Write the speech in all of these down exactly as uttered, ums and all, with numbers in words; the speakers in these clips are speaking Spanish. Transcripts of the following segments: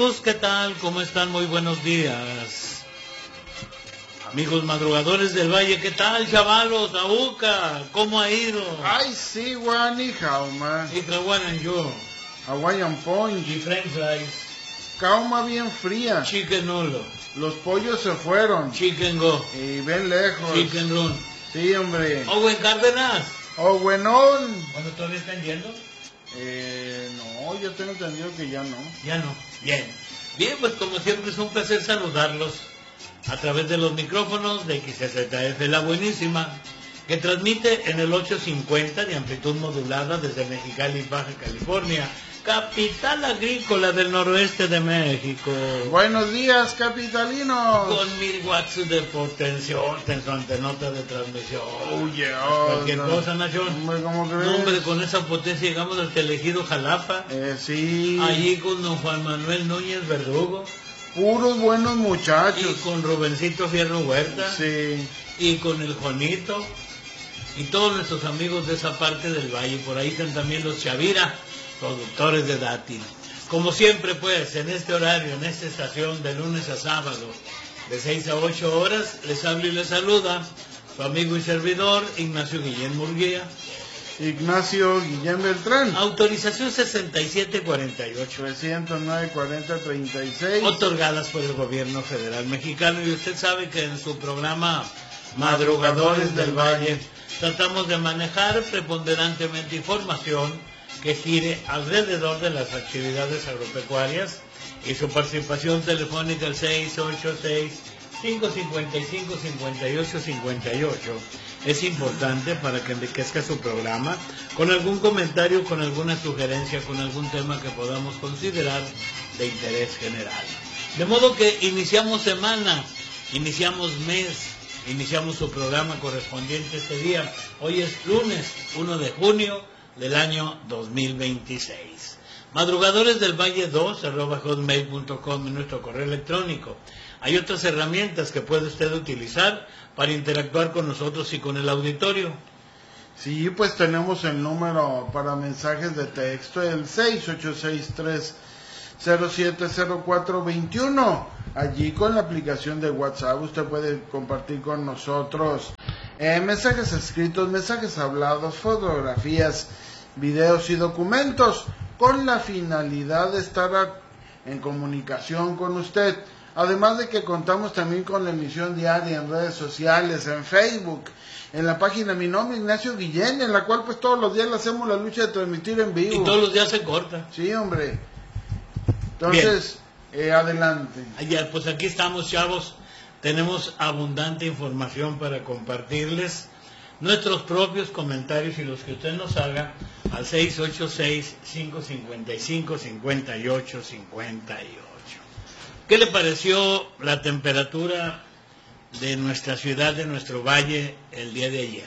¿Qué tal? ¿Cómo están? Muy buenos días. Amigos madrugadores del Valle, ¿qué tal, chavalos? Aúca, ¿cómo ha ido? Ay, sí, Wani, Jauma. Y Kawan yo. Hawaiian Point. Y French fries. Cauma bien fría. Chicken nulo. Los pollos se fueron. Chicken go. Y ven lejos. Chicken run. Sí, hombre. Owen Cárdenas. Oh, buenón. ¿Cuándo todavía están yendo? Eh, no, yo tengo entendido que ya no. Ya no. Bien. Bien, pues como siempre es un placer saludarlos a través de los micrófonos de X Z F La Buenísima, que transmite en el ochocientos cincuenta de amplitud modulada desde Mexicali, Baja California, capital agrícola del noroeste de México. Buenos días, capitalinos. Con mil watts de potencia en su antenota de transmisión. Oh, yeah. Cualquier no. cosa, Nación. Hombre, ¿cómo crees? No, hombre, con esa potencia llegamos hasta el ejido Jalapa. Eh, sí. Allí con don Juan Manuel Núñez Verdugo. Puros buenos muchachos. Y con Rubencito Fierro Huerta. Sí. Y con el Juanito. Y todos nuestros amigos de esa parte del valle. Por ahí están también los Chavira, productores de dátil. Como siempre, pues, en este horario, en esta estación, de lunes a sábado, de seis a ocho horas, les habla y les saluda su amigo y servidor, Ignacio Guillén Murguía. Ignacio Guillén Beltrán. Autorización sesenta y siete cuarenta y ocho. trescientos nueve cuarenta treinta y seis. Otorgadas por el gobierno federal mexicano. Y usted sabe que en su programa Madrugadores del Valle tratamos de manejar preponderantemente información que gire alrededor de las actividades agropecuarias, y su participación telefónica al seis ocho seis, cinco cinco cinco, cinco ocho cinco ocho es importante para que enriquezca su programa con algún comentario, con alguna sugerencia, con algún tema que podamos considerar de interés general. De modo que iniciamos semana, iniciamos mes, iniciamos su programa correspondiente este día. Hoy es lunes uno de junio del año dos mil veintiséis. Madrugadores del Valle dos arroba hotmail punto com en nuestro correo electrónico. Hay otras herramientas que puede usted utilizar para interactuar con nosotros y con el auditorio. Sí, pues tenemos el número para mensajes de texto, el seis ocho seis tres cero siete cero cuatro dos uno. Allí con la aplicación de WhatsApp usted puede compartir con nosotros eh, mensajes escritos, mensajes hablados, fotografías, videos y documentos, con la finalidad de estar en comunicación con usted. Además de que contamos también con la emisión diaria en redes sociales, en Facebook, en la página Mi Nombre Ignacio Guillén, en la cual pues todos los días le hacemos la lucha de transmitir en vivo. Y todos los días se corta. Sí, hombre. Entonces, eh, adelante. Ya, pues aquí estamos, chavos. Tenemos abundante información para compartirles. Nuestros propios comentarios y los que usted nos haga al seis ocho seis, cinco cinco cinco, cinco ocho cinco ocho. ¿Qué le pareció la temperatura de nuestra ciudad, de nuestro valle, el día de ayer?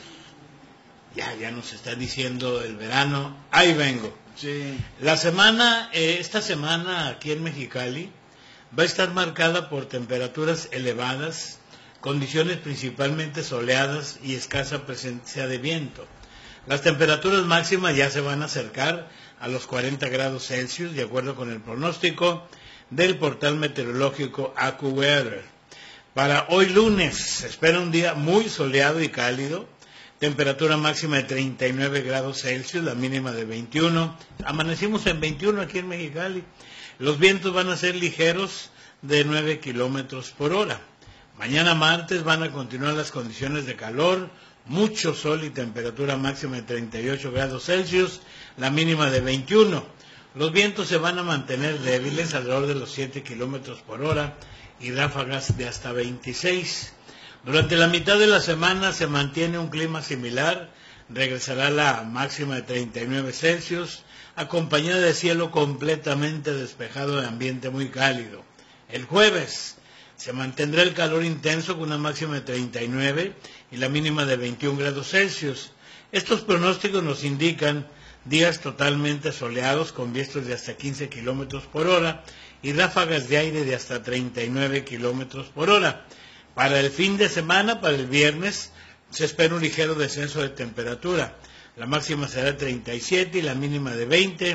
Ya, ya nos está diciendo el verano. Ahí vengo. Sí. La semana, eh, esta semana aquí en Mexicali, va a estar marcada por temperaturas elevadas, condiciones principalmente soleadas y escasa presencia de viento. Las temperaturas máximas ya se van a acercar a los cuarenta grados Celsius, de acuerdo con el pronóstico del portal meteorológico AccuWeather. Para hoy lunes se espera un día muy soleado y cálido, temperatura máxima de treinta y nueve grados Celsius, la mínima de veintiuno. Amanecimos en veintiuno aquí en Mexicali. Los vientos van a ser ligeros de nueve kilómetros por hora. Mañana martes van a continuar las condiciones de calor, mucho sol y temperatura máxima de treinta y ocho grados Celsius, la mínima de veintiuno. Los vientos se van a mantener débiles alrededor de los siete kilómetros por hora y ráfagas de hasta veintiséis. Durante la mitad de la semana se mantiene un clima similar, regresará la máxima de treinta y nueve Celsius, acompañada de cielo completamente despejado de ambiente muy cálido. El jueves se mantendrá el calor intenso con una máxima de treinta y nueve y la mínima de veintiún grados Celsius. Estos pronósticos nos indican días totalmente soleados con vientos de hasta quince kilómetros por hora y ráfagas de aire de hasta treinta y nueve kilómetros por hora. Para el fin de semana, para el viernes, se espera un ligero descenso de temperatura. La máxima será treinta y siete y la mínima de veinte,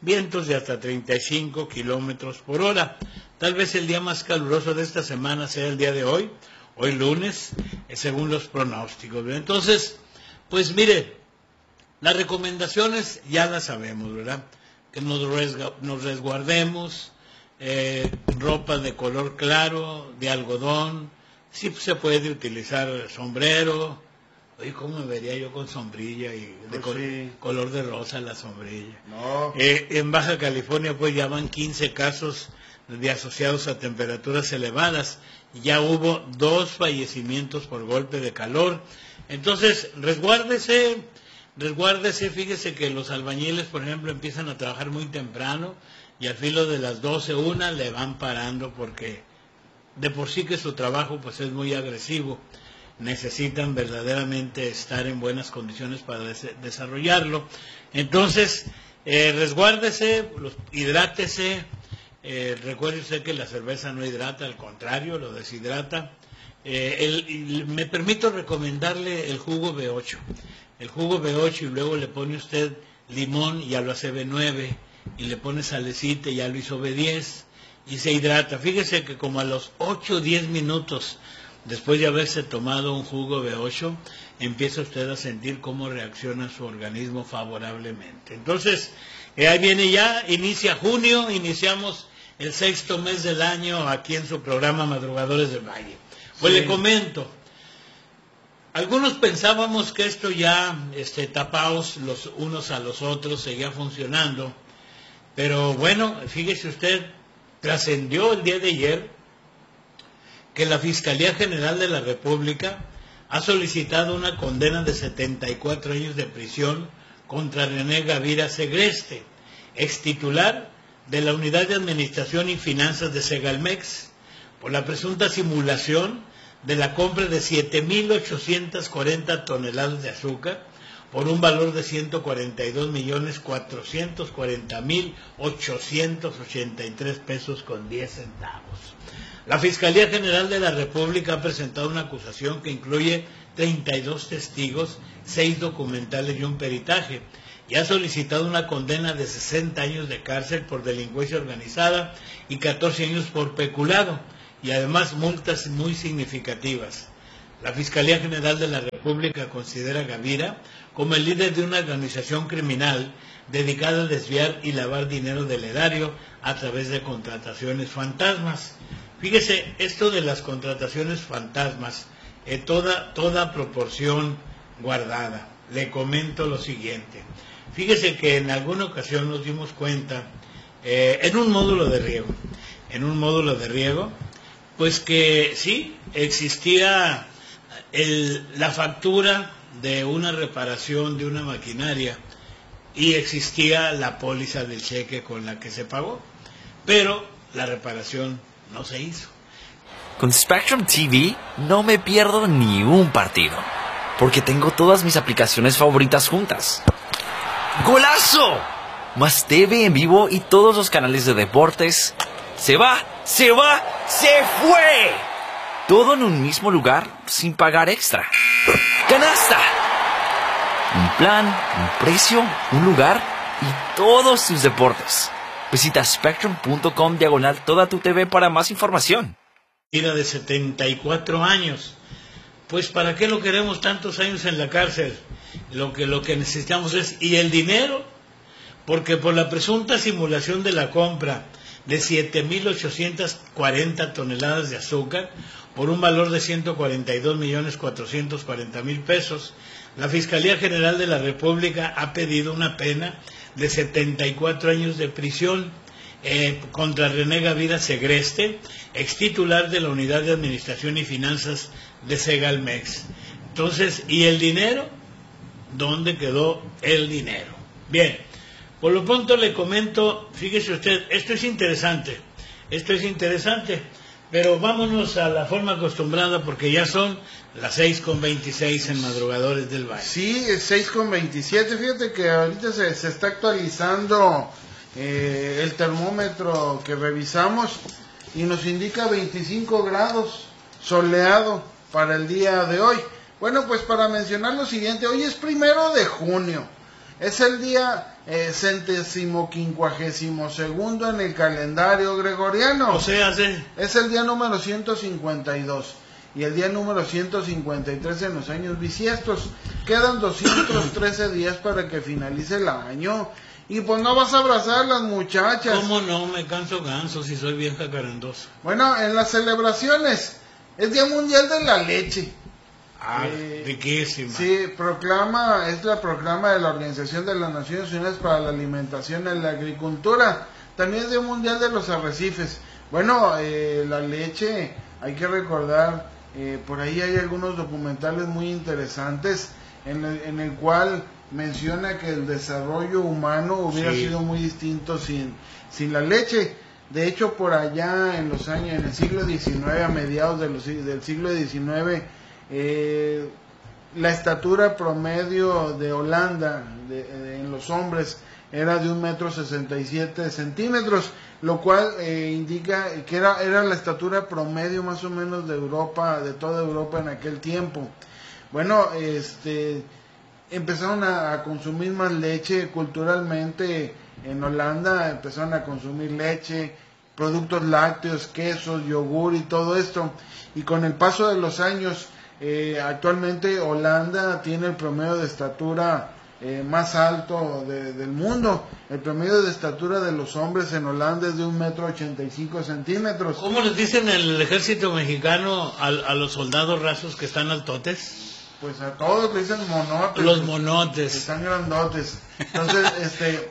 vientos de hasta treinta y cinco kilómetros por hora. Tal vez el día más caluroso de esta semana sea el día de hoy, hoy lunes, según los pronósticos. Entonces, pues mire, las recomendaciones ya las sabemos, ¿verdad? Que nos, resga, nos resguardemos, eh, ropa de color claro, de algodón, sí se puede utilizar sombrero. Oye, ¿cómo me vería yo con sombrilla y de pues col sí. color de rosa la sombrilla? No. Eh, en Baja California pues ya van quince casos de asociados a temperaturas elevadas. Ya hubo dos fallecimientos por golpe de calor. Entonces, resguárdese, resguárdese, fíjese que los albañiles, por ejemplo, empiezan a trabajar muy temprano y al filo de las doce, una, le van parando porque de por sí que su trabajo pues es muy agresivo. Necesitan verdaderamente estar en buenas condiciones para des desarrollarlo. Entonces, eh, resguárdese, los, hidrátese, eh, recuerde usted que la cerveza no hidrata, al contrario, lo deshidrata. Eh, el, el, me permito recomendarle el jugo B ocho. El jugo B ocho y luego le pone usted limón y ya lo hace B nueve, y le pone salecita y ya lo hizo B diez, y se hidrata. Fíjese que como a los ocho o diez minutos después de haberse tomado un jugo B ocho, empieza usted a sentir cómo reacciona su organismo favorablemente. Entonces, eh, ahí viene ya, inicia junio, iniciamos el sexto mes del año aquí en su programa Madrugadores del Valle. Pues sí. Le comento, algunos pensábamos que esto ya, este, tapados los unos a los otros, seguía funcionando, pero bueno, fíjese usted, trascendió el día de ayer que la Fiscalía General de la República ha solicitado una condena de setenta y cuatro años de prisión contra René Gavira Segreste, ex titular de la Unidad de Administración y Finanzas de Segalmex, por la presunta simulación de la compra de siete mil ochocientas cuarenta toneladas de azúcar por un valor de ciento cuarenta y dos millones cuatrocientos cuarenta mil ochocientos ochenta y tres pesos con diez centavos. La Fiscalía General de la República ha presentado una acusación que incluye treinta y dos testigos, seis documentales y un peritaje, y ha solicitado una condena de sesenta años de cárcel por delincuencia organizada y catorce años por peculado, y además multas muy significativas. La Fiscalía General de la República considera a Gavira como el líder de una organización criminal dedicada a desviar y lavar dinero del erario a través de contrataciones fantasmas. Fíjese, esto de las contrataciones fantasmas, eh, toda, toda proporción guardada. Le comento lo siguiente. Fíjese que en alguna ocasión nos dimos cuenta, eh, en un módulo de riego, en un módulo de riego, pues que sí, existía el, la factura de una reparación de una maquinaria y existía la póliza del cheque con la que se pagó, pero la reparación no se hizo. Con Spectrum T V no me pierdo ni un partido, porque tengo todas mis aplicaciones favoritas juntas. ¡Golazo! Más T V en vivo y todos los canales de deportes. ¡Se va! ¡Se va! ¡Se fue! Todo en un mismo lugar sin pagar extra. ¡Canasta! Un plan, un precio, un lugar y todos tus deportes. Visita spectrum punto com diagonal toda tu T V para más información. Era de setenta y cuatro años. Pues ¿para qué lo queremos tantos años en la cárcel? Lo que, lo que necesitamos es, ¿y el dinero? Porque por la presunta simulación de la compra de siete mil ochocientas cuarenta toneladas de azúcar por un valor de ciento cuarenta y dos millones cuatrocientos cuarenta mil pesos, la Fiscalía General de la República ha pedido una pena de setenta y cuatro años de prisión eh, contra René Gavira Segreste, ex titular de la Unidad de Administración y Finanzas de Segalmex. Entonces, ¿y el dinero? ¿Dónde quedó el dinero? Bien, por lo pronto le comento, fíjese usted, esto es interesante, esto es interesante, pero vámonos a la forma acostumbrada porque ya son las seis con veintiséis en Madrugadores del Valle. Sí, es seis con veintisiete. Fíjate que ahorita se, se está actualizando eh, el termómetro que revisamos y nos indica veinticinco grados, soleado para el día de hoy. Bueno, pues para mencionar lo siguiente, hoy es primero de junio es el día eh, centésimo quincuagésimo segundo en el calendario gregoriano. O sea, sí. Es el día número ciento cincuenta y dos y el día número ciento cincuenta y tres en los años bisiestos. Quedan doscientos trece días para que finalice el año. Y pues no vas a abrazar a las muchachas. ¿Cómo no? Me canso ganso si soy bien jacarandoso. Bueno, en las celebraciones, es Día Mundial de la Leche. Ah, Eh, riquísima. Sí, proclama, es la proclama de la Organización de las Naciones Unidas para la Alimentación y la Agricultura. También es Día Mundial de los Arrecifes. Bueno, eh, la leche, hay que recordar, eh, por ahí hay algunos documentales muy interesantes en el, en el cual menciona que el desarrollo humano hubiera Sí. sido muy distinto sin, sin la leche. De hecho, por allá en los años, en el siglo diecinueve, a mediados de los, del siglo diecinueve, eh, la estatura promedio de Holanda de, de, en los hombres era de un metro sesenta y siete centímetros, lo cual eh, indica que era, era la estatura promedio más o menos de Europa, de toda Europa en aquel tiempo. Bueno, este empezaron a, a consumir más leche culturalmente en Holanda, empezaron a consumir leche, productos lácteos, quesos, yogur y todo esto, y con el paso de los años, eh, actualmente Holanda tiene el promedio de estatura eh, más alto de, del mundo. El promedio de estatura de los hombres en Holanda es de un metro ochenta y cinco centímetros. ¿Cómo les dicen en el ejército mexicano a, a los soldados rasos que están altotes? Pues a todos le dicen monotes. Los monotes. Están grandotes. Entonces, este...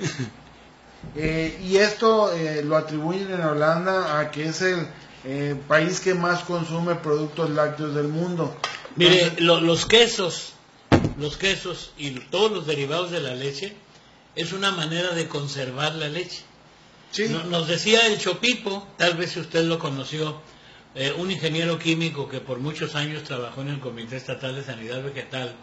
Eh, y esto eh, lo atribuyen en Holanda a que es el eh, país que más consume productos lácteos del mundo. Mire, Entonces, lo, los quesos, los quesos y todos los derivados de la leche es una manera de conservar la leche. sí, No- Nos decía el Chopipo, tal vez si usted lo conoció, eh, un ingeniero químico que por muchos años trabajó en el Comité Estatal de Sanidad Vegetal,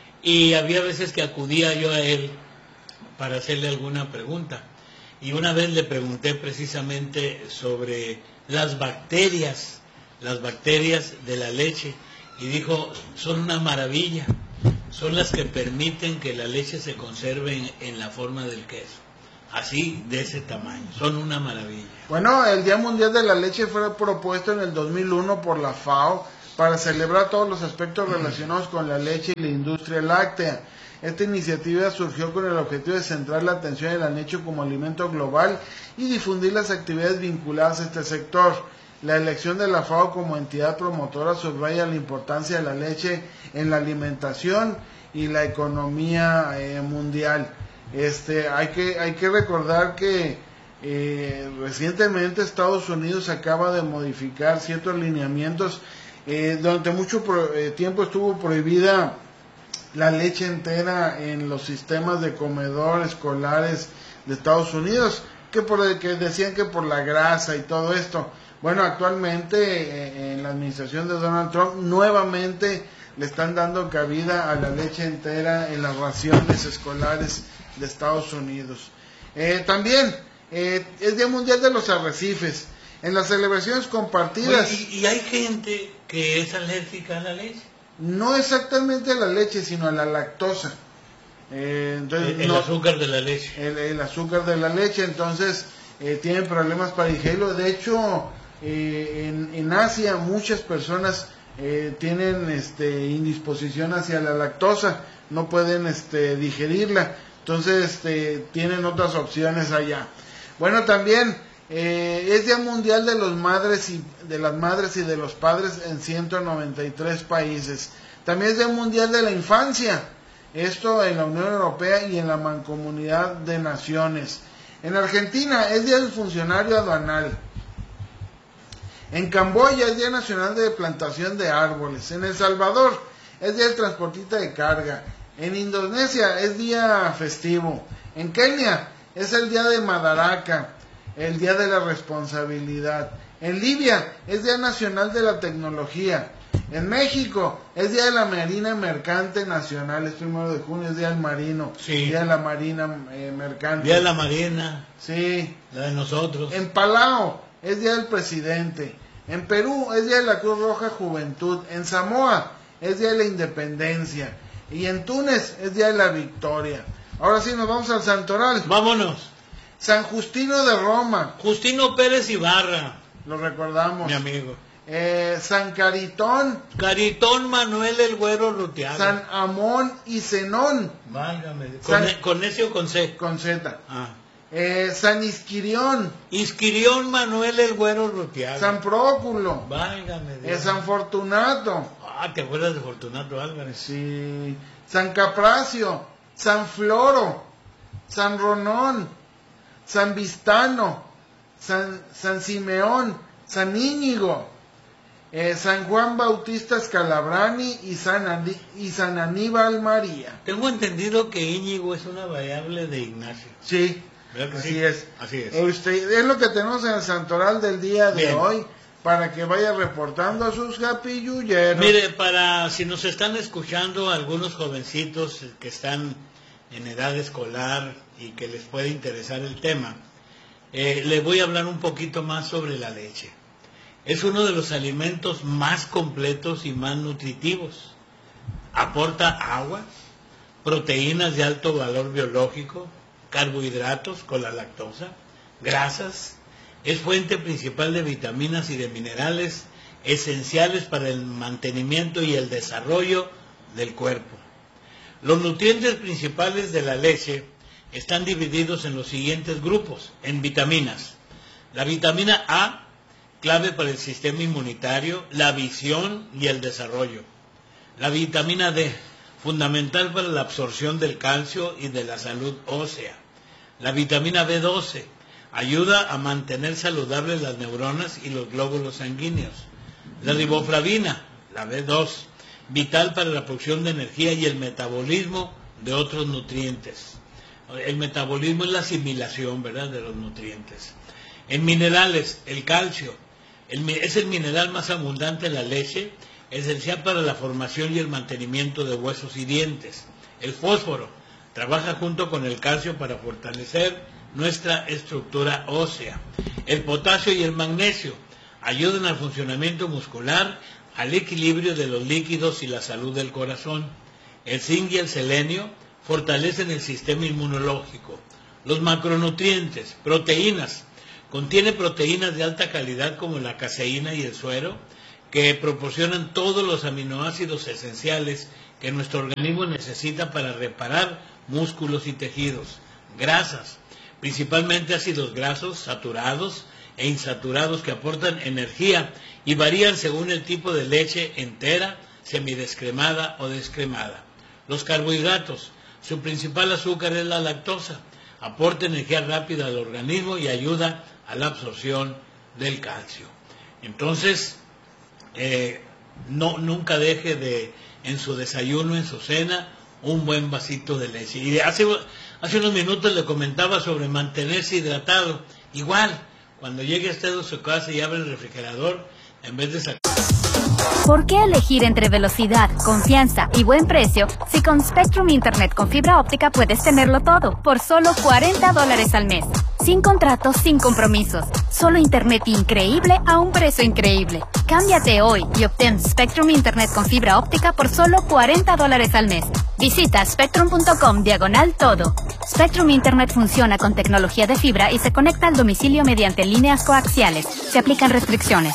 y había veces que acudía yo a él para hacerle alguna pregunta. Y una vez le pregunté precisamente sobre las bacterias, las bacterias de la leche, y dijo, son una maravilla, son las que permiten que la leche se conserve en, en la forma del queso, así, de ese tamaño, son una maravilla. bueno, el Día Mundial de la Leche fue propuesto en el dos mil uno por la FAO para celebrar todos los aspectos relacionados con la leche y la industria láctea. Esta iniciativa surgió con el objetivo de centrar la atención en la leche como alimento global y difundir las actividades vinculadas a este sector. La elección de la FAO como entidad promotora subraya la importancia de la leche en la alimentación y la economía eh, mundial. Este, hay que, hay que recordar que eh, recientemente Estados Unidos acaba de modificar ciertos lineamientos. Eh, durante mucho pro, eh, tiempo estuvo prohibida la leche entera en los sistemas de comedor escolares de Estados Unidos, que, por, que decían que por la grasa y todo esto. Bueno, actualmente eh, en la administración de Donald Trump nuevamente le están dando cabida a la leche entera en las raciones escolares de Estados Unidos. Eh, también eh, es Día Mundial de los Arrecifes. En las celebraciones compartidas, Oye, y, y hay gente que es alérgica a la leche. no exactamente a la leche, sino a la lactosa. Eh, entonces, El, el no, azúcar de la leche. el, el azúcar de la leche, entonces eh, tienen problemas para digerirlo. De hecho, eh, en, en Asia muchas personas eh, tienen este, indisposición hacia la lactosa, no pueden este, digerirla, entonces este, tienen otras opciones allá. Bueno, también eh, es Día Mundial de los madres y de las madres y de los padres en ciento noventa y tres países. También es Día Mundial de la Infancia, esto en la Unión Europea y en la Mancomunidad de Naciones. En Argentina es Día del Funcionario Aduanal. En Camboya es Día Nacional de Plantación de Árboles. En El Salvador es Día del Transportista de Carga. En Indonesia es día festivo. En Kenia es el Día de Madaraka, el Día de la Responsabilidad. En Libia es Día Nacional de la Tecnología. En México es Día de la Marina Mercante Nacional, es primero de junio, es Día del Marino, Sí. Día de la Marina eh, Mercante. Día de la Marina, Sí. la de nosotros. En Palau es Día del Presidente. En Perú es Día de la Cruz Roja Juventud. En Samoa es Día de la Independencia. Y en Túnez es Día de la Victoria. Ahora sí, nos vamos al santoral. Vámonos. San Justino de Roma. Justino Pérez Ibarra. Lo recordamos. Mi amigo. Eh, San Caritón. Caritón Manuel el Güero Rutiaga. San Amón y Zenón. Válgame. ¿Con, San... e, ¿Con ese o con C? Con Z. Ah. Eh, San Isquirión. Isquirión Manuel el Güero Rutiaga. San Próculo. Válgame Dios. Eh, San Fortunato. Ah, ¿te acuerdas de Fortunato Álvarez? Sí. San Capracio. San Floro. San Ronón. San Vistano. San, San Simeón. San Íñigo. Eh, San Juan Bautista Scalabrani y San, Ani, y San Aníbal María. Tengo entendido que Íñigo es una variable de Ignacio. Sí, ¿verdad que así sí? es. Así es. Usted, es lo que tenemos en el santoral del día de Bien. hoy, para que vaya reportando a sus capillulleros. Mire, para si nos están escuchando algunos jovencitos que están en edad escolar y que les puede interesar el tema, eh, les voy a hablar un poquito más sobre la leche. Es uno de los alimentos más completos y más nutritivos. Aporta agua, proteínas de alto valor biológico, carbohidratos con la lactosa, grasas. Es fuente principal de vitaminas y de minerales esenciales para el mantenimiento y el desarrollo del cuerpo. Los nutrientes principales de la leche están divididos en los siguientes grupos, en vitaminas. La vitamina A, clave para el sistema inmunitario, la visión y el desarrollo. La vitamina D, fundamental para la absorción del calcio y de la salud ósea. La vitamina B doce, ayuda a mantener saludables las neuronas y los glóbulos sanguíneos. La riboflavina, la B dos, vital para la producción de energía y el metabolismo de otros nutrientes. El metabolismo es la asimilación, ¿verdad?, de los nutrientes. En minerales, el calcio, el, es el mineral más abundante en la leche, esencial para la formación y el mantenimiento de huesos y dientes. El fósforo, trabaja junto con el calcio para fortalecer nuestra estructura ósea. El potasio y el magnesio ayudan al funcionamiento muscular, al equilibrio de los líquidos y la salud del corazón. El zinc y el selenio fortalecen el sistema inmunológico. Los macronutrientes, proteínas, contiene proteínas de alta calidad como la caseína y el suero, que proporcionan todos los aminoácidos esenciales que nuestro organismo necesita para reparar músculos y tejidos. Grasas, principalmente ácidos grasos saturados e insaturados que aportan energía y varían según el tipo de leche entera, semidescremada o descremada. Los carbohidratos, su principal azúcar es la lactosa, aporta energía rápida al organismo y ayuda a la absorción del calcio. Entonces, eh, no nunca deje de, en su desayuno, en su cena, un buen vasito de leche. Y hace, hace unos minutos le comentaba sobre mantenerse hidratado. Igual, cuando llegue usted a su casa y abre el refrigerador, en vez de sacar... ¿Por qué elegir entre velocidad, confianza y buen precio si con Spectrum Internet con fibra óptica puedes tenerlo todo por solo cuarenta dólares al mes? Sin contratos, sin compromisos. Solo Internet increíble a un precio increíble. Cámbiate hoy y obtén Spectrum Internet con fibra óptica por solo cuarenta dólares al mes. Visita spectrum punto com diagonal todo. Spectrum Internet funciona con tecnología de fibra y se conecta al domicilio mediante líneas coaxiales. Se aplican restricciones.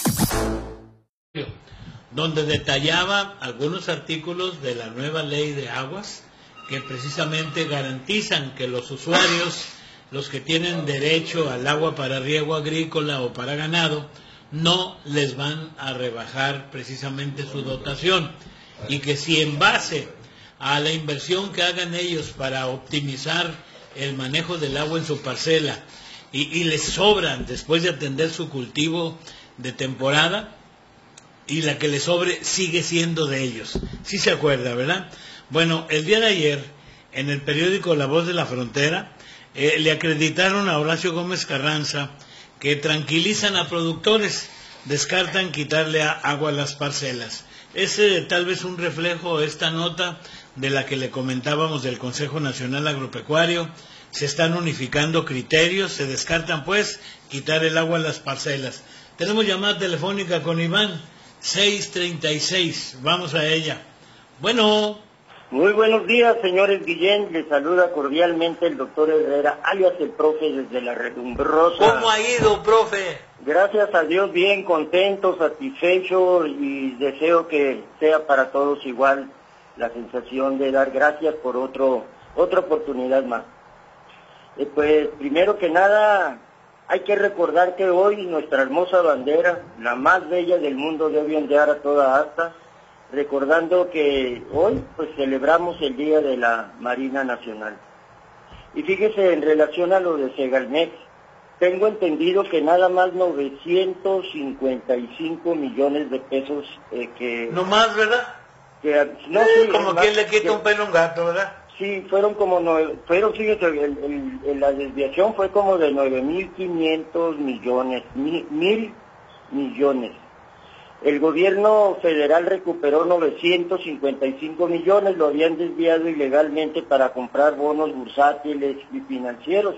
Donde detallaba algunos artículos de la nueva ley de aguas que precisamente garantizan que los usuarios, los que tienen derecho al agua para riego agrícola o para ganado, no les van a rebajar precisamente su dotación, y que si en base a la inversión que hagan ellos para optimizar el manejo del agua en su parcela y, y les sobran después de atender su cultivo de temporada, y la que le sobre sigue siendo de ellos. Sí se acuerda, ¿verdad? Bueno, el día de ayer, en el periódico La Voz de la Frontera, eh, le acreditaron a Horacio Gómez Carranza que tranquilizan a productores, descartan quitarle a agua a las parcelas. Es eh, tal vez un reflejo esta nota de la que le comentábamos del Consejo Nacional Agropecuario. Se están unificando criterios, se descartan pues quitar el agua a las parcelas. Tenemos llamada telefónica con Iván. seis treinta y seis, vamos a ella. Bueno. Muy buenos días, señores Guillén. Les saluda cordialmente el doctor Herrera, alias el profe desde la Relumbrosa. ¿Cómo ha ido, profe? Gracias a Dios, bien, contento, satisfecho y deseo que sea para todos igual la sensación de dar gracias por otro otra oportunidad más. Eh, pues, primero que nada, hay que recordar que hoy nuestra hermosa bandera, la más bella del mundo, debe ondear a toda asta, recordando que hoy pues celebramos el Día de la Marina Nacional. Y fíjese, en relación a lo de Segalmex, tengo entendido que nada más novecientos cincuenta y cinco millones de pesos eh, que... No más, ¿verdad? Que, no, sí, sí, como más, quien le quita que, un pelo a un gato, ¿verdad? Sí, fueron como nueve, fueron, fíjese, el, el, el, la desviación fue como de nueve mil quinientos millones, mil, mil millones. El gobierno federal recuperó novecientos cincuenta y cinco millones, lo habían desviado ilegalmente para comprar bonos bursátiles y financieros.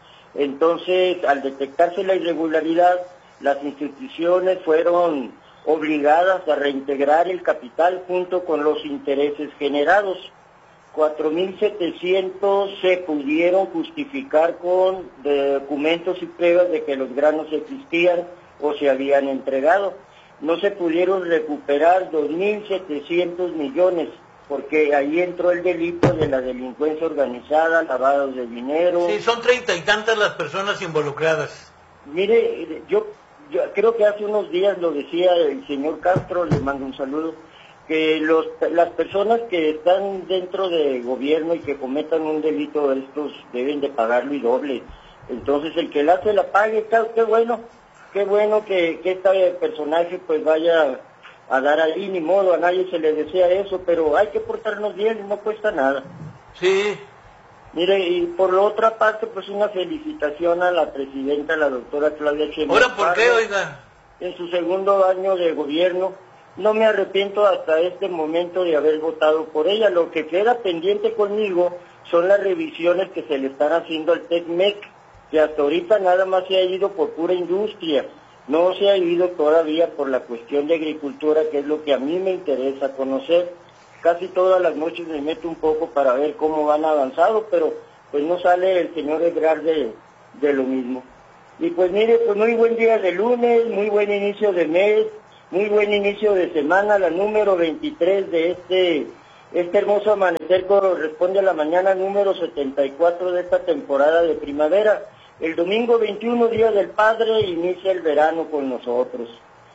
Entonces, al detectarse la irregularidad, las instituciones fueron obligadas a reintegrar el capital junto con los intereses generados. cuatro mil setecientos se pudieron justificar con documentos y pruebas de que los granos existían o se habían entregado. No se pudieron recuperar dos mil setecientos millones, porque ahí entró el delito de la delincuencia organizada, lavado de dinero. Sí, son treinta y tantas las personas involucradas. Mire, yo, yo creo que hace unos días lo decía el señor Castro, le mando un saludo, que los, las personas que están dentro del gobierno y que cometan un delito de estos deben de pagarlo y doble. Entonces el que la hace la pague, qué bueno. Qué bueno que, que este personaje pues vaya a dar ahí, ni modo, a nadie se le desea eso, pero hay que portarnos bien y no cuesta nada. Sí. Mire, y por la otra parte, pues una felicitación a la presidenta, la doctora Claudia Sheinbaum. ¿Ahora por qué, oiga? En su segundo año de gobierno, no me arrepiento hasta este momento de haber votado por ella. Lo que queda pendiente conmigo son las revisiones que se le están haciendo al TECMEC, que hasta ahorita nada más se ha ido por pura industria, no se ha ido todavía por la cuestión de agricultura, que es lo que a mí me interesa conocer. Casi todas las noches me meto un poco para ver cómo van avanzado, pero pues no sale el señor Ebrard de, de lo mismo. Y pues mire, pues muy buen día de lunes, muy buen inicio de mes, muy buen inicio de semana, la número veintitrés de este... Este hermoso amanecer corresponde a la mañana número setenta y cuatro de esta temporada de primavera. El domingo veintiuno, Día del Padre, inicia el verano con nosotros.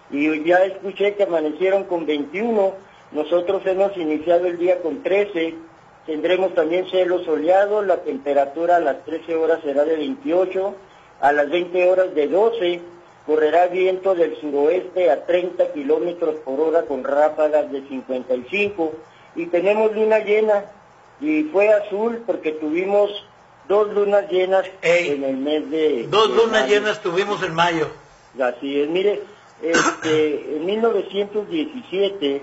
Y ya escuché que amanecieron con veintiuno, nosotros hemos iniciado el día con trece, tendremos también cielo soleado, la temperatura a las trece horas será de veintiocho, a las veinte horas de doce, correrá viento del suroeste a treinta kilómetros por hora con ráfagas de cincuenta y cinco, y tenemos luna llena, y fue azul porque tuvimos dos lunas llenas Ey, en el mes de... Dos de lunas mayo. llenas tuvimos en mayo. Así es, mire, este, en mil novecientos diecisiete,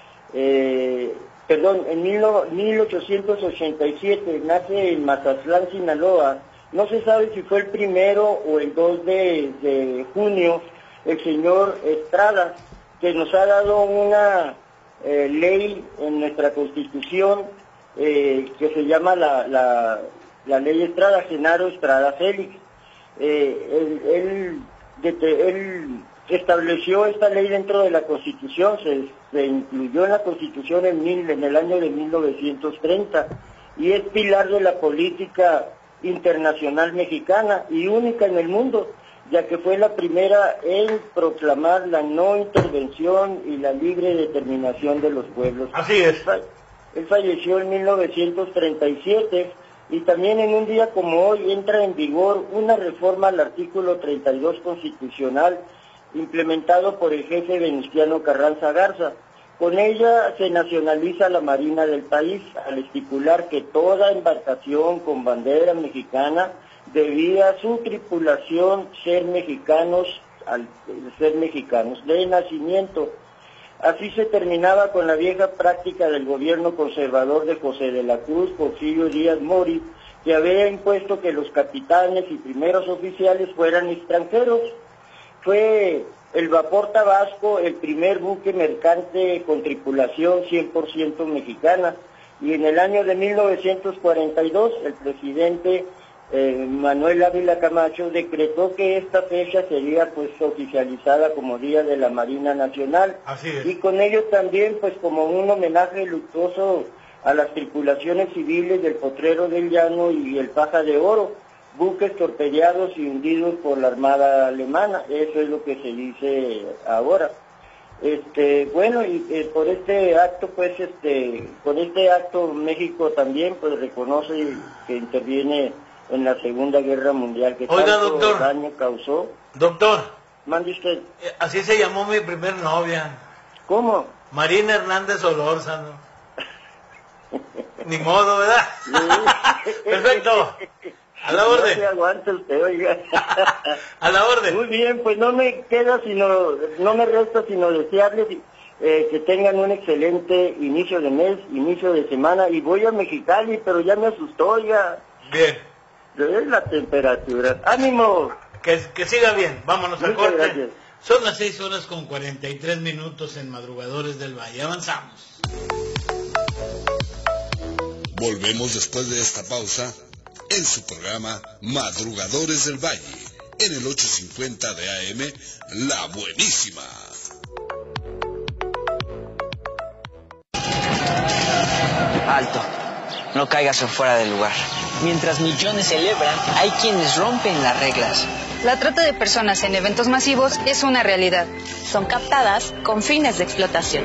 eh, perdón, en mil ochocientos ochenta y siete nace en Mazatlán, Sinaloa. No se sabe si fue el primero o el dos de, de junio, el señor Estrada, que nos ha dado una eh, ley en nuestra Constitución eh, que se llama la... la la ley Estrada, Genaro Estrada Félix. Eh, él, él, de, él estableció esta ley dentro de la Constitución, se, se incluyó en la Constitución en, mil, en el año de mil novecientos treinta, y es pilar de la política internacional mexicana y única en el mundo, ya que fue la primera en proclamar la no intervención y la libre determinación de los pueblos. Así es. Él falleció en mil novecientos treinta y siete, y también en un día como hoy entra en vigor una reforma al artículo treinta y dos constitucional implementado por el jefe Venustiano Carranza Garza. Con ella se nacionaliza la Marina del país al estipular que toda embarcación con bandera mexicana debía su tripulación ser mexicanos, al ser mexicanos de nacimiento. Así se terminaba con la vieja práctica del gobierno conservador de José de la Cruz, Porfirio Díaz Mori, que había impuesto que los capitanes y primeros oficiales fueran extranjeros. Fue el vapor Tabasco el primer buque mercante con tripulación cien por ciento mexicana, y en el año de mil novecientos cuarenta y dos el presidente eh, Manuel Ávila Camacho decretó que esta fecha sería pues oficializada como Día de la Marina Nacional. Así es. Y con ello también pues como un homenaje luctuoso a las tripulaciones civiles del Potrero del Llano y el Paja de Oro, buques torpedeados y hundidos por la Armada Alemana. Eso es lo que se dice ahora. Este, bueno, y eh, por este acto, pues, este, con este acto México también, pues, reconoce que interviene en la Segunda Guerra Mundial, que Oiga, tanto doctor. daño causó. Doctor, Mande usted. eh, así se llamó mi primer novia, ¿Cómo? Marina Hernández Olórzano. Ni modo, ¿verdad? Sí. Perfecto. A la orden. No se aguanta usted, oiga. A la orden. Muy bien, pues no me queda sino, no me resta sino desearles eh, que tengan un excelente inicio de mes, inicio de semana, y voy a Mexicali, pero ya me asustó, oiga. Bien. Es la temperatura. ¡Ánimo! Que, que siga bien. Vámonos al Muchas corte. gracias. Son las seis horas con cuarenta y tres minutos en Madrugadores del Valle. Avanzamos. Volvemos después de esta pausa en su programa Madrugadores del Valle, en el ochocientos cincuenta de A M, La Buenísima. Alto, no caigas en fuera del lugar. Mientras millones celebran, hay quienes rompen las reglas. La trata de personas en eventos masivos es una realidad. Son captadas con fines de explotación.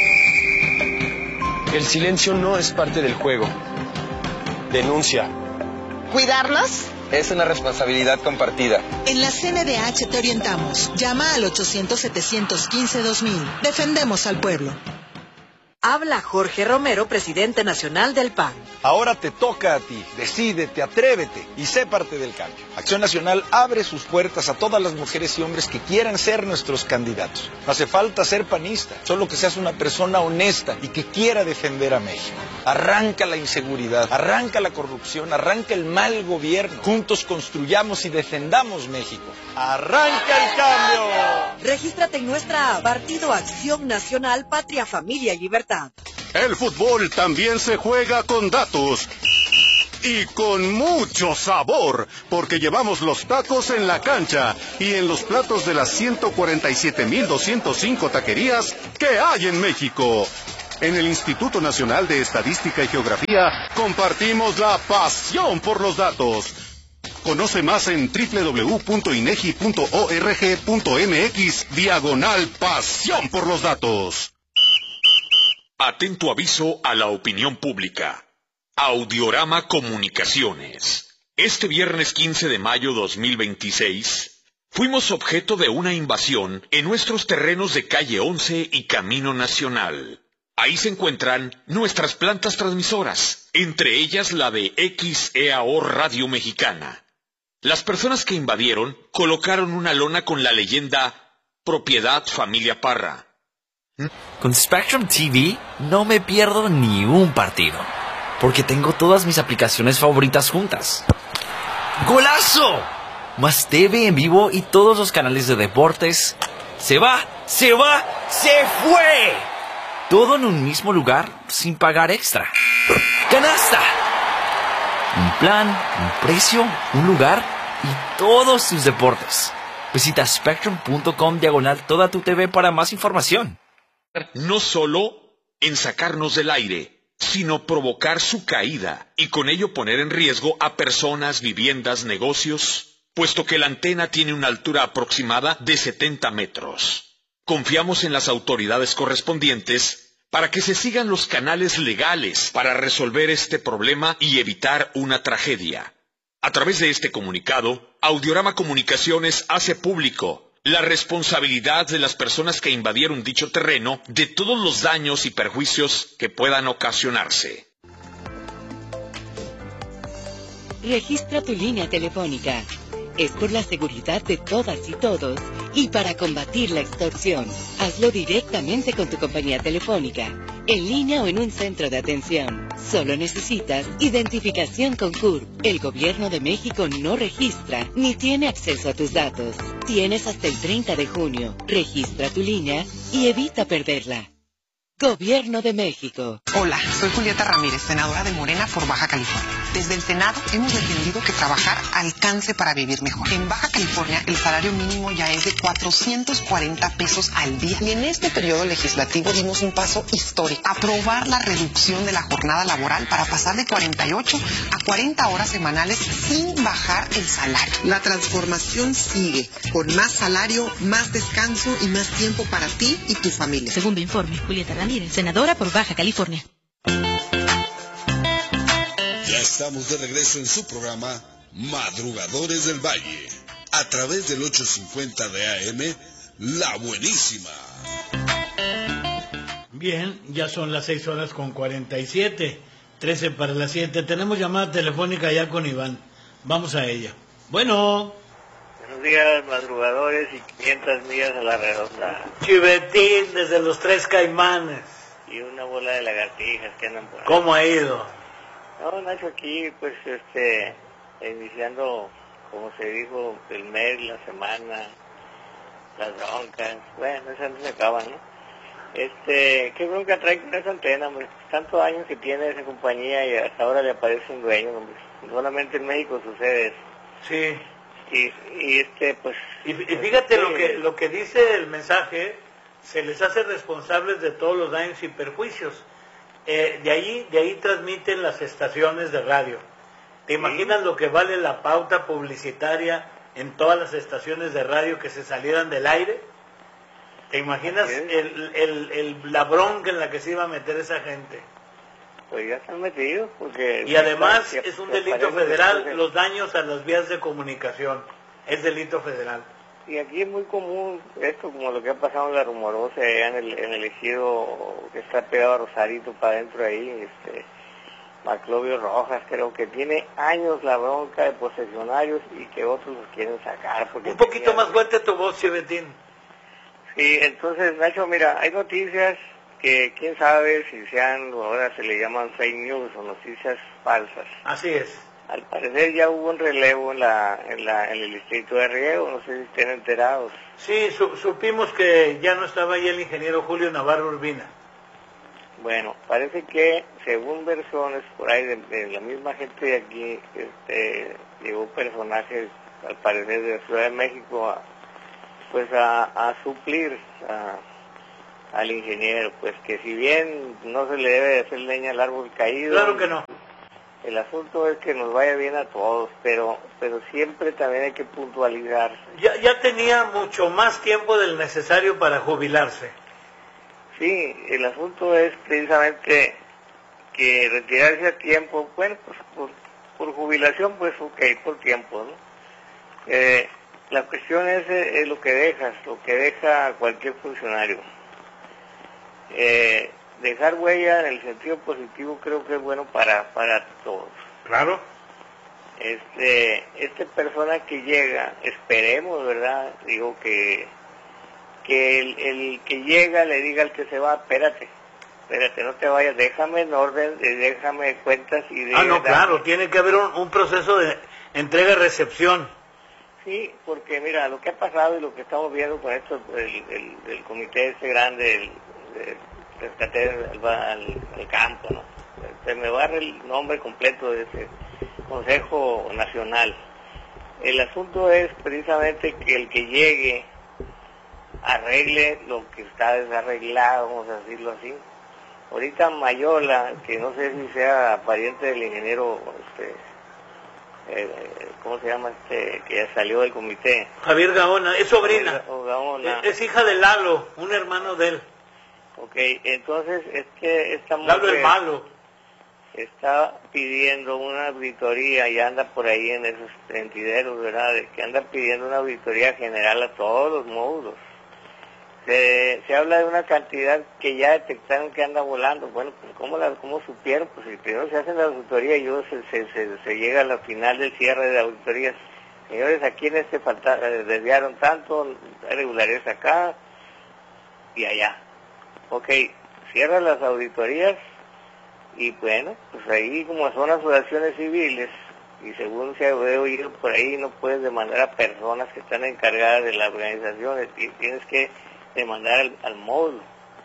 El silencio no es parte del juego. Denuncia. ¿Cuidarnos? Es una responsabilidad compartida. En la C N D H te orientamos. Llama al ochocientos, setecientos quince, dos mil. Defendemos al pueblo. Habla Jorge Romero, presidente nacional del P A N. Ahora te toca a ti. Decídete, atrévete y sé parte del cambio. Acción Nacional abre sus puertas a todas las mujeres y hombres que quieran ser nuestros candidatos. No hace falta ser panista, solo que seas una persona honesta y que quiera defender a México. Arranca la inseguridad, arranca la corrupción, arranca el mal gobierno. Juntos construyamos y defendamos México. ¡Arranca el cambio! Regístrate en nuestra app, Partido Acción Nacional, Patria, Familia y Libertad. El fútbol también se juega con datos y con mucho sabor, porque llevamos los tacos en la cancha y en los platos de las ciento cuarenta y siete mil doscientos cinco taquerías que hay en México. En el Instituto Nacional de Estadística y Geografía compartimos la pasión por los datos. Conoce más en doble u doble u doble u punto inegi punto org punto mx diagonal pasión por los datos. Atento aviso a la opinión pública. Audiorama Comunicaciones. Este viernes quince de mayo dos mil veintiséis, fuimos objeto de una invasión en nuestros terrenos de calle once y Camino Nacional. Ahí se encuentran nuestras plantas transmisoras, entre ellas la de X E A O Radio Mexicana. Las personas que invadieron colocaron una lona con la leyenda Propiedad Familia Parra. Con Spectrum T V no me pierdo ni un partido, porque tengo todas mis aplicaciones favoritas juntas. ¡Golazo! Más T V en vivo y todos los canales de deportes. ¡Se va! ¡Se va! ¡Se fue! Todo en un mismo lugar sin pagar extra. ¡Canasta! Un plan, un precio, un lugar y todos tus deportes. Visita spectrum punto com diagonal toda tu T V para más información. No solo en sacarnos del aire, sino provocar su caída y con ello poner en riesgo a personas, viviendas, negocios, puesto que la antena tiene una altura aproximada de setenta metros. Confiamos en las autoridades correspondientes para que se sigan los canales legales para resolver este problema y evitar una tragedia. A través de este comunicado, Audiorama Comunicaciones hace público la responsabilidad de las personas que invadieron dicho terreno de todos los daños y perjuicios que puedan ocasionarse. Registra tu línea telefónica. Es por la seguridad de todas y todos y para combatir la extorsión. Hazlo directamente con tu compañía telefónica, en línea o en un centro de atención. Solo necesitas identificación con C U R P. El Gobierno de México no registra ni tiene acceso a tus datos. Tienes hasta el treinta de junio. Registra tu línea y evita perderla. Gobierno de México. Hola, soy Julieta Ramírez, senadora de Morena por Baja California. Desde el Senado hemos defendido que trabajar alcance para vivir mejor. En Baja California el salario mínimo ya es de cuatrocientos cuarenta pesos al día. Y en este periodo legislativo dimos un paso histórico. Aprobar la reducción de la jornada laboral para pasar de cuarenta y ocho a cuarenta horas semanales sin bajar el salario. La transformación sigue, con más salario, más descanso y más tiempo para ti y tu familia. Segundo informe, Julieta Ramírez, senadora por Baja California. Ya estamos de regreso en su programa Madrugadores del Valle, a través del ochocientos cincuenta de A M, La Buenísima. Bien, ya son las seis horas con cuarenta y siete, trece para las siete. Tenemos llamada telefónica ya con Iván. Vamos a ella. Bueno. Buenos días, madrugadores y quinientas millas a la redonda. Chivetín desde los Tres Caimanes. Y una bola de lagartijas que andan por ahí. ¿Cómo ha ido? No, Nacho, aquí, pues, este, iniciando, como se dijo, el mes, la semana, las broncas. Bueno, esas no se acaban, ¿no? Este, ¿qué bronca trae con esa antena, hombre? Tantos años que tiene esa compañía y hasta ahora le aparece un dueño, hombre. Solamente en México sucede eso. Sí. Y, y este, pues... Y, y fíjate lo que lo que dice el mensaje, se les hace responsables de todos los daños y perjuicios. Eh, de ahí de ahí transmiten las estaciones de radio. ¿Te imaginas lo que vale la pauta publicitaria en todas las estaciones de radio que se salieran del aire? ¿Te imaginas el, el, el, la bronca en la que se iba a meter esa gente? Pues ya están metidos, porque... Y además es un delito federal, los daños a las vías de comunicación, es delito federal. Y aquí es muy común esto, como lo que ha pasado en La Rumorosa, allá en el, en el ejido que está pegado a Rosarito para adentro ahí, este, Maclovio Rojas, creo que tiene años la bronca de posesionarios y que otros los quieren sacar. Porque un poquito tenía... más fuerte tu voz, Chivetín. Sí, entonces, Nacho, mira, hay noticias que quién sabe si sean, ahora se le llaman fake news o noticias falsas. Así es. Al parecer ya hubo un relevo en la en la en el distrito de Riego, no sé si estén enterados. Sí, su, supimos que ya no estaba ahí el ingeniero Julio Navarro Urbina. Bueno, parece que según versiones por ahí de, de la misma gente de aquí, este, llegó personajes al parecer de la Ciudad de México a, pues a, a suplir a, al ingeniero, pues que si bien no se le debe de hacer leña al árbol caído. Claro que no. El asunto es que nos vaya bien a todos, pero pero siempre también hay que puntualizar. Ya, ya tenía mucho más tiempo del necesario para jubilarse. Sí, el asunto es precisamente que retirarse a tiempo, bueno, pues por, por jubilación, pues ok, por tiempo, ¿no? Eh, la cuestión es, es lo que dejas, lo que deja cualquier funcionario. Eh, dejar huella en el sentido positivo creo que es bueno para para todos. Claro. Este, esta persona que llega, esperemos, ¿verdad? Digo que que el, el que llega le diga al que se va, espérate, espérate, no te vayas, déjame en orden, déjame cuentas y de... Ah, no, claro, tiene que haber un, un proceso de entrega-recepción. Sí, porque mira, lo que ha pasado y lo que estamos viendo con esto, el, el, el comité ese grande, el, el rescate al, al, al campo, ¿no? Se me barre el nombre completo de ese Consejo Nacional. El asunto es precisamente que el que llegue arregle lo que está desarreglado, vamos a decirlo así. Ahorita Mayola, que no sé si sea pariente del ingeniero, este, eh, ¿cómo se llama este? Que ya salió del comité. Javier Gaona, es sobrina. O Gaona. Es, es hija de Lalo, un hermano de él. Ok, entonces es que esta mujer Lalo el malo está pidiendo una auditoría y anda por ahí en esos mentideros, ¿verdad? De que anda pidiendo una auditoría general a todos los módulos. Se, se habla de una cantidad que ya detectaron que anda volando. Bueno, pues ¿cómo, la, cómo supieron? Pues si primero se hace la auditoría y luego se, se, se, se llega a la final del cierre de auditorías. Señores, aquí en este falta, desviaron tanto, hay regularidades acá y allá. Ok, cierra las auditorías y bueno, pues ahí como son asociaciones civiles y según se ha oído por ahí no puedes demandar a personas que están encargadas de la organización y tienes que demandar al, al módulo.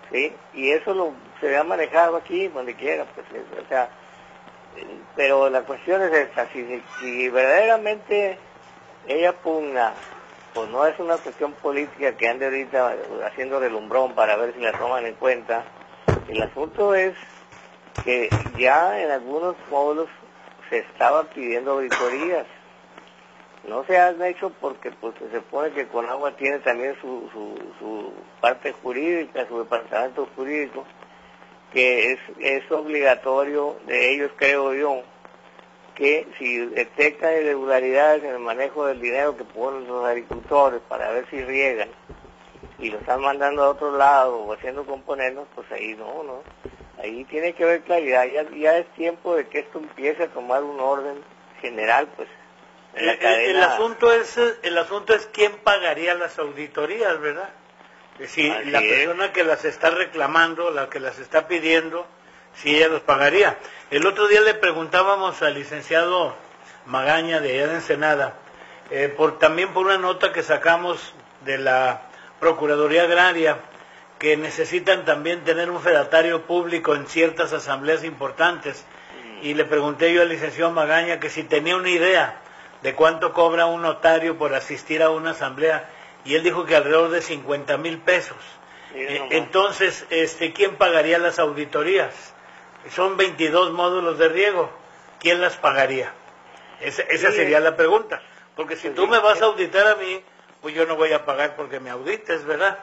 ¿sí? Y eso lo se ha manejado aquí, donde quiera, pues, o sea, pero la cuestión es esta, si, si verdaderamente ella pugna, pues no es una cuestión política que ande ahorita haciendo relumbrón para ver si la toman en cuenta. El asunto es que ya en algunos módulos se estaban pidiendo auditorías. No se han hecho porque pues se supone que Conagua tiene también su, su, su parte jurídica, su departamento jurídico, que es, es obligatorio de ellos, creo yo, que si detectan irregularidades en el manejo del dinero que ponen los agricultores para ver si riegan y lo están mandando a otro lado o haciendo componendos, pues ahí no, no. Ahí tiene que haber claridad. Ya, ya es tiempo de que esto empiece a tomar un orden general, pues, en la el, cadena. El asunto es, el asunto es quién pagaría las auditorías, ¿verdad? Si Así la es. persona que las está reclamando, la que las está pidiendo, si ella los pagaría. El otro día le preguntábamos al licenciado Magaña de allá de Ensenada, eh, por, también por una nota que sacamos de la Procuraduría Agraria, que necesitan también tener un fedatario público en ciertas asambleas importantes, y le pregunté yo al licenciado Magaña que si tenía una idea de cuánto cobra un notario por asistir a una asamblea, y él dijo que alrededor de cincuenta mil pesos. Eh, entonces, este, ¿quién pagaría las auditorías? Son veintidós módulos de riego, ¿quién las pagaría? Esa, esa sería la pregunta, porque si tú me vas a auditar a mí, pues yo no voy a pagar porque me audites, ¿verdad?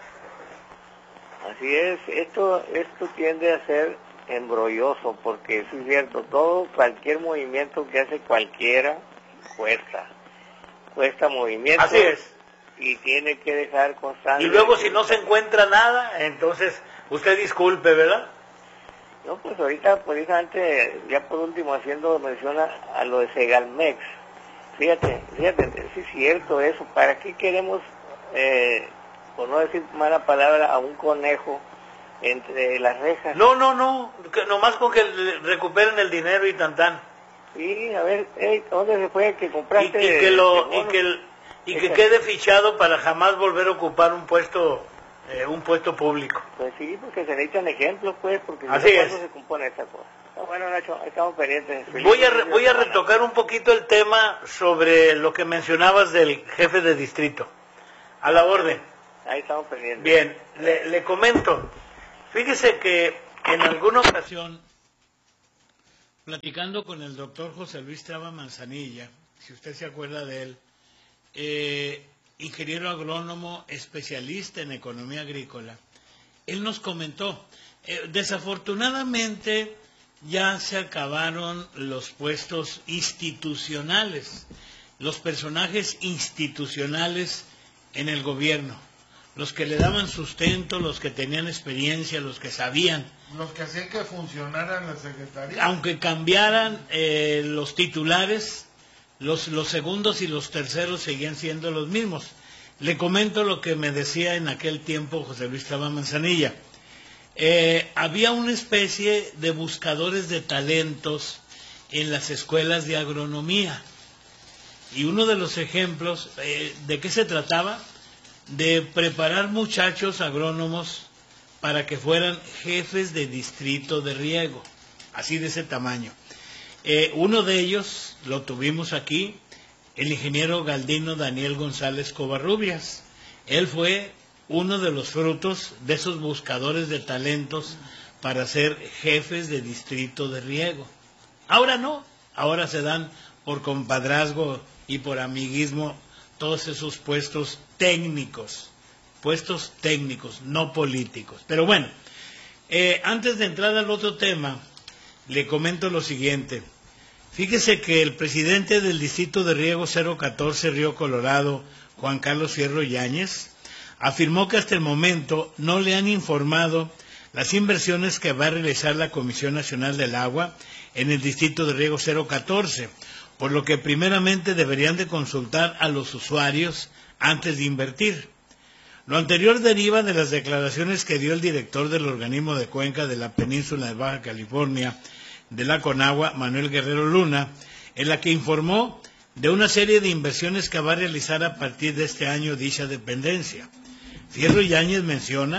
Así es, esto esto tiende a ser embrolloso, porque eso es cierto, todo, cualquier movimiento que hace cualquiera, cuesta, cuesta movimiento. Así es. Y tiene que dejar constancia. Y luego si no se encuentra nada, entonces, usted disculpe, ¿verdad? No, pues ahorita, precisamente, ya por último, haciendo mención a, a lo de Segalmex, fíjate, fíjate, sí es cierto eso, ¿para qué queremos, eh, por no decir mala palabra, a un conejo entre las rejas? No, no, no, que nomás con que le recuperen el dinero y tan tan. Sí, a ver, hey, ¿dónde se fue que compraste? Y, y que lo, y que, el, y que quede fichado para jamás volver a ocupar un puesto, eh, un puesto público. Pues sí, porque se necesitan ejemplos, pues, porque así es. ¿cuándo se compone esta cosa? Bueno, Nacho, estamos pendientes. Voy a, re, voy a retocar un poquito el tema sobre lo que mencionabas del jefe de distrito. A la orden. Ahí estamos pendientes. Bien, le, le comento. Fíjese que en alguna ocasión, platicando con el doctor José Luis Traba Manzanilla, si usted se acuerda de él, eh, ingeniero agrónomo, especialista en economía agrícola, él nos comentó, eh, desafortunadamente ya se acabaron los puestos institucionales, los personajes institucionales en el gobierno, los que le daban sustento, los que tenían experiencia, los que sabían. Los que hacían que funcionaran la secretaría. Aunque cambiaran eh, los titulares, los, los segundos y los terceros seguían siendo los mismos. Le comento lo que me decía en aquel tiempo José Luis Traba Manzanilla. Eh, había una especie de buscadores de talentos en las escuelas de agronomía. Y uno de los ejemplos, eh, ¿de qué se trataba? De preparar muchachos agrónomos para que fueran jefes de distrito de riego, así de ese tamaño. Eh, uno de ellos lo tuvimos aquí, el ingeniero Galdino Daniel González Covarrubias. Él fue uno de los frutos de esos buscadores de talentos para ser jefes de distrito de riego. Ahora no, ahora se dan por compadrazgo y por amiguismo todos esos puestos técnicos, puestos técnicos, no políticos. Pero bueno, eh, antes de entrar al otro tema, le comento lo siguiente. Fíjese que el presidente del Distrito de Riego cero catorce Río Colorado, Juan Carlos Fierro Yáñez, afirmó que hasta el momento no le han informado las inversiones que va a realizar la Comisión Nacional del Agua en el Distrito de Riego cero catorce, por lo que primeramente deberían de consultar a los usuarios antes de invertir. Lo anterior deriva de las declaraciones que dio el director del organismo de cuenca de la península de Baja California, de la Conagua, Manuel Guerrero Luna, en la que informó de una serie de inversiones que va a realizar a partir de este año dicha dependencia. Fierro Yáñez menciona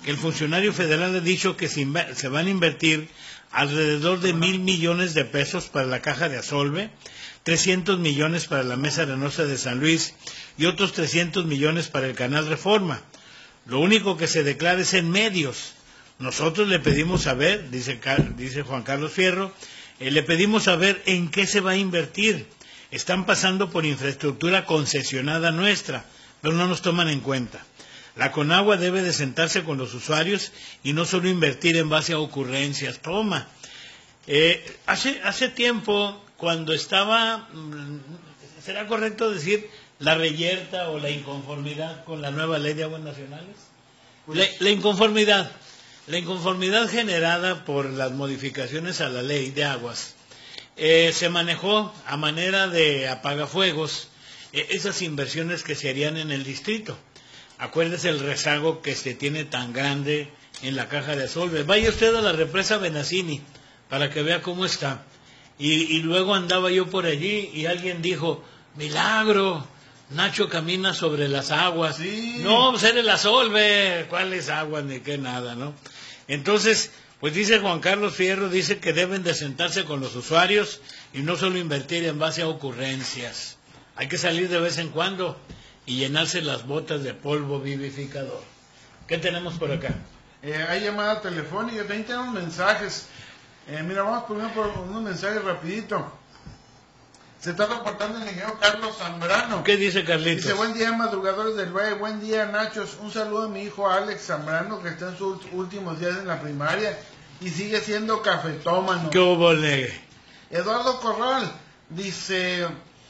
que el funcionario federal ha dicho que se, se van a invertir alrededor de mil millones de pesos para la Caja de Azolve, trescientos millones para la Mesa Arenosa de San Luis y otros trescientos millones para el Canal Reforma. Lo único que se declara es en medios. Nosotros le pedimos saber, dice, dice Juan Carlos Fierro, eh, le pedimos saber en qué se va a invertir. Están pasando por infraestructura concesionada nuestra, pero no nos toman en cuenta. La Conagua debe de sentarse con los usuarios y no solo invertir en base a ocurrencias. Toma. Eh, hace, hace tiempo, cuando estaba, ¿será correcto decir la reyerta o la inconformidad con la nueva ley de aguas nacionales? La, la inconformidad, la inconformidad generada por las modificaciones a la ley de aguas, eh, se manejó a manera de apagafuegos eh, esas inversiones que se harían en el distrito. Acuérdese el rezago que se tiene tan grande en la Caja de Azolve. Vaya usted a la represa Benacini para que vea cómo está. Y, y luego andaba yo por allí y alguien dijo, milagro, Nacho camina sobre las aguas. Sí. No, pues era el Azolve, ¿cuáles aguas ni qué nada, no? Entonces, pues dice Juan Carlos Fierro, dice que deben de sentarse con los usuarios y no solo invertir en base a ocurrencias. Hay que salir de vez en cuando y llenarse las botas de polvo vivificador. ¿Qué tenemos por acá? Eh, hay llamada telefónica, también tenemos mensajes. Eh, mira, vamos primero por unos mensajes rapidito. Se está reportando el ingeniero Carlos Zambrano. ¿Qué dice Carlitos? Dice, buen día, madrugadores del Valle, buen día, Nachos. Un saludo a mi hijo Alex Zambrano, que está en sus últimos días en la primaria y sigue siendo cafetómano. ¡Qué obole! Eduardo Corral dice...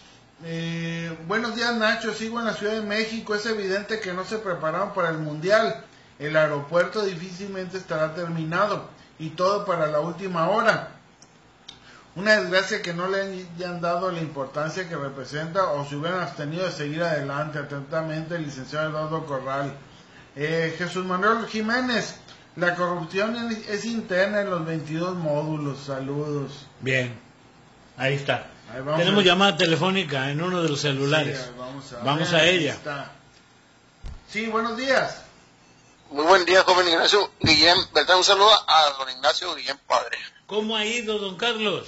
Eh, buenos días, Nacho, sigo en la Ciudad de México. Es evidente que no se prepararon para el Mundial. El aeropuerto difícilmente estará terminado y todo para la última hora. Una desgracia que no le hayan dado la importancia que representa o se hubieran abstenido de seguir adelante. Atentamente, el licenciado Eduardo Corral. eh, Jesús Manuel Jiménez, la corrupción es interna en los veintidós módulos. Saludos. Bien, ahí está. Tenemos a... llamada telefónica en uno de los celulares. Sí, vamos a, vamos a ella. Sí, buenos días. Muy buen día, joven Ignacio Guillén. ¿Verdad? Un saludo a don Ignacio Guillén, padre. ¿Cómo ha ido, don Carlos?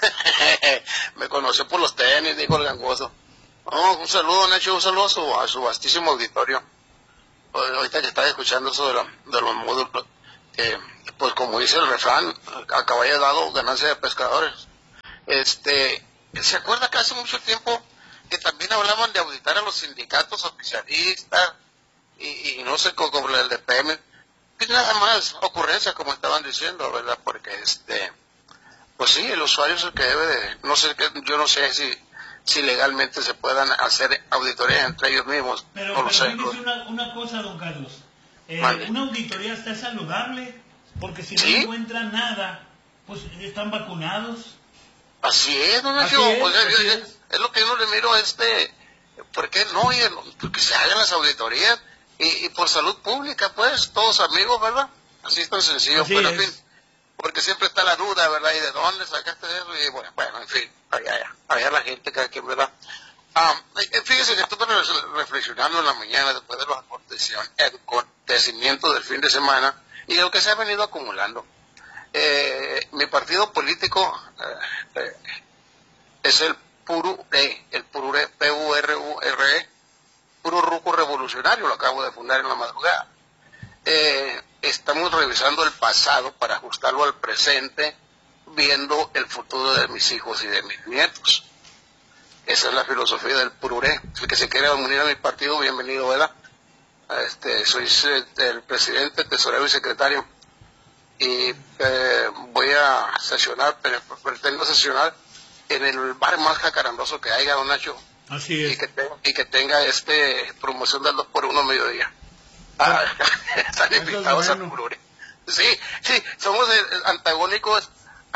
Me conoció por los tenis, dijo el gangoso. No, un saludo, Nacho, un saludo a su, a su vastísimo auditorio. Ahorita que está escuchando eso de, la, de los módulos, eh, pues como dice el refrán, a caballo dado, ganancia de pescadores. Este... ¿Se acuerda que hace mucho tiempo que también hablaban de auditar a los sindicatos oficialistas y, y no sé, como el de P M? Que nada más ocurrencia, como estaban diciendo, ¿verdad? Porque, este, pues sí, el usuario es el que debe de, no sé, yo no sé si, si legalmente se puedan hacer auditorías entre ellos mismos. Pero, no pero lo sé. Una, una cosa, don Carlos, eh, una auditoría está saludable, porque si ¿Sí? no encuentran nada, pues están vacunados. Así es, no Nacho, pues, es, es, es. es lo que yo no le miro a este, ¿por qué no? Oye, porque se hagan las auditorías y, y por salud pública, pues, todos amigos, ¿verdad? Así es tan sencillo, Así pero es. en fin, porque siempre está la duda, ¿verdad? ¿Y de dónde sacaste eso? Y bueno, bueno, en fin, allá, allá, allá la gente, cada quien, ¿verdad? Ah, fíjese que estuve reflexionando en la mañana después de los acontecimientos del fin de semana y de lo que se ha venido acumulando. Eh, mi partido político eh, eh, es el PURURE, el PURURE, P U R U R E, Puro Ruco Revolucionario, lo acabo de fundar en la madrugada. Eh, estamos revisando el pasado para ajustarlo al presente, viendo el futuro de mis hijos y de mis nietos. Esa es la filosofía del PURURE. El que se quiera unir a mi partido, bienvenido, ¿verdad? Este, soy el presidente, tesorero y secretario. Y eh, voy a sesionar, pretendo sesionar en el bar más jacarandoso que haya, don Nacho. Así es. Y que, te, y que tenga este promoción del dos por uno mediodía. Ah, están invitados al PURURE. Sí, sí, somos antagónicos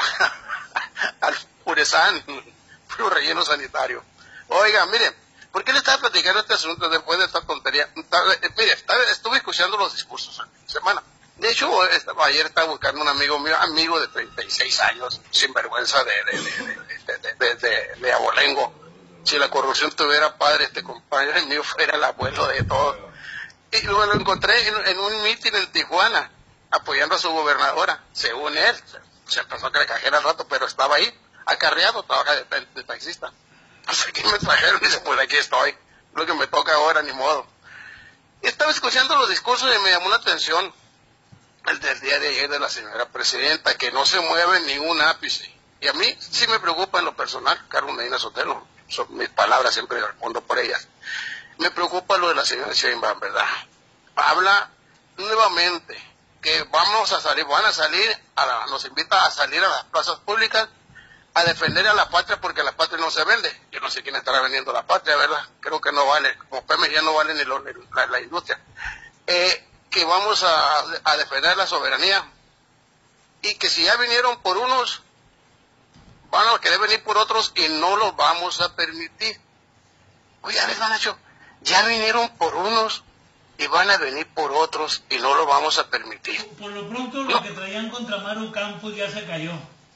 al PURESAN, puro relleno sanitario. Oiga, mire, ¿por qué le estaba platicando este asunto después de esta tontería? Mire, estuve escuchando los discursos el fin de semana. De hecho, estaba, ayer estaba buscando un amigo mío, amigo de treinta y seis años, sin vergüenza de, de, de, de, de, de, de, de abolengo. Si la corrupción tuviera padre, este compañero mío fuera el abuelo de todos. Y luego lo encontré en, en un mitin en Tijuana, apoyando a su gobernadora, según él. Se empezó a crecajear al rato, pero estaba ahí, acarreado, trabaja de, de, de taxista. Pues aquí me trajeron y dice, pues aquí estoy, lo que me toca ahora, ni modo. Y estaba escuchando los discursos y me llamó la atención el del día de ayer de la señora presidenta, que no se mueve ni un ápice. Y a mí sí me preocupa en lo personal, Carlos Medina Sotelo, son mis palabras, siempre respondo por ellas. Me preocupa lo de la señora Sheinbaum, ¿verdad? Habla nuevamente que vamos a salir, van a salir, a la, nos invita a salir a las plazas públicas a defender a la patria porque la patria no se vende. Yo no sé quién estará vendiendo la patria, ¿verdad? Creo que no vale, como P M ya no vale ni lo, la, la industria. Eh, que vamos a, a defender la soberanía y que si ya vinieron por unos, van a querer venir por otros y no los vamos a permitir. Oye, a ver, Nacho, ya vinieron por unos y van a venir por otros y no lo vamos a permitir. Por lo pronto lo no. que traían contra Maru Campos ya se cayó.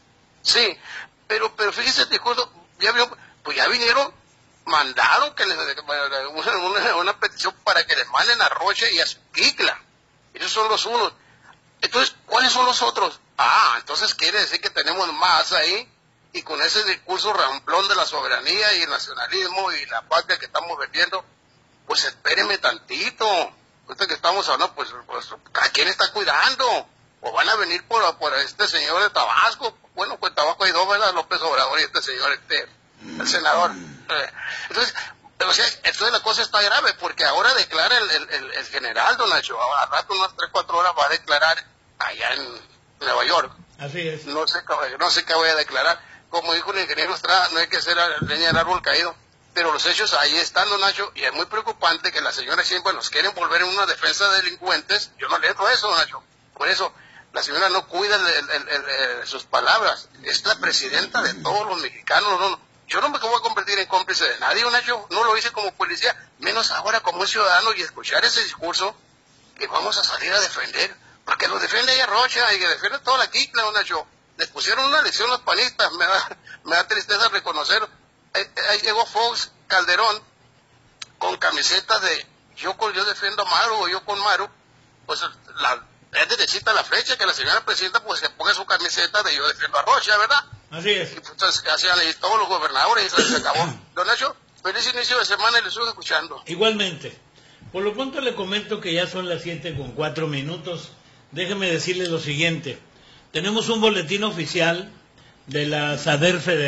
Sí, pero pero fíjese, te acuerdo, ya vio, pues ya vinieron, mandaron que les, una, una, una petición para que les manden a Rocha y a Zuquitla. Esos son los unos. Entonces, ¿cuáles son los otros? Ah, entonces quiere decir que tenemos más ahí y con ese discurso ramplón de la soberanía y el nacionalismo y la patria que estamos vendiendo, pues espéreme tantito. Ahorita que estamos hablando, pues, pues ¿a quién está cuidando? O van a venir por, por este señor de Tabasco. Bueno, pues Tabasco hay dos, ¿verdad? López Obrador y este señor, este, el senador. Entonces, o sea, entonces la cosa está grave, porque ahora declara el, el, el, el general, don Nacho, a rato, unas tres, cuatro horas va a declarar allá en Nueva York. Así es. No sé, no sé qué voy a declarar. Como dijo el ingeniero Estrada, no hay que hacer leña del árbol caído. Pero los hechos ahí están, don Nacho, y es muy preocupante que la señora siempre nos quieren volver en una defensa de delincuentes. Yo no le entro a eso, don Nacho. Por eso, la señora no cuida el, el, el, el, sus palabras. Es la presidenta de todos los mexicanos. No, no. Yo no me voy a convertir en cómplice de nadie, don Nacho. No lo hice como policía, menos ahora como un ciudadano, y escuchar ese discurso que vamos a salir a defender. Porque lo defiende ella Rocha y que defiende toda la quitla, don Nacho. Les pusieron una lección los panistas, me da, me da tristeza reconocer. Ahí llegó Fox Calderón con camisetas de yo con yo defiendo a Maru o yo con Maru, pues la, es derechita la flecha, que la señora presidenta pues se ponga su camiseta de yo defiendo a Rocha, ¿verdad? Así es. Y pues hacían ahí todos los gobernadores y se, se acabó. Don Nacho, feliz inicio de semana y les sigo escuchando. Igualmente. Por lo pronto le comento que ya son las siete con cuatro minutos. Déjeme decirles lo siguiente. Tenemos un boletín oficial de la SADER Federal.